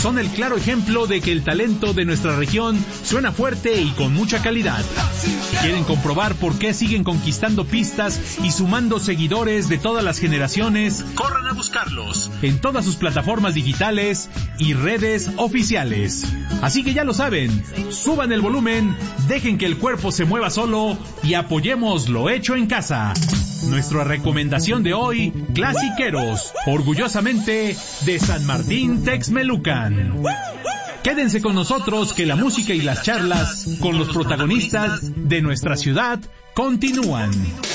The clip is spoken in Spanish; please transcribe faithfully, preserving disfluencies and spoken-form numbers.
son el claro ejemplo de que el talento de nuestra región suena fuerte y con mucha calidad. ¿Quieren comprobar por qué siguen conquistando pistas y sumando seguidores de todas las generaciones? Corran a buscarlos en todas sus plataformas digitales y redes oficiales. Así que ya lo saben, suban el volumen, dejen que el cuerpo se mueva solo y apoyemos lo hecho en casa. Nuestra recomendación de hoy, Clasiqueros, orgullosamente de San Martín Texmelucan. Quédense con nosotros que la música y las charlas con los protagonistas de nuestra ciudad continúan.